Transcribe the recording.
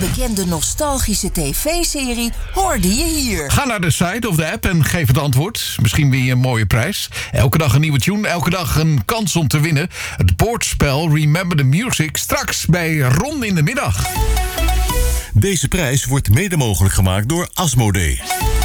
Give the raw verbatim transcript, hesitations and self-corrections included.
bekende nostalgische tv-serie hoorde je hier. Ga naar de site of de app en geef het antwoord. Misschien win je een mooie prijs. Elke dag een nieuwe tune, elke dag een kans om te winnen. Het bordspel Remember the Music straks bij Ron in de middag. Deze prijs wordt mede mogelijk gemaakt door Asmodee.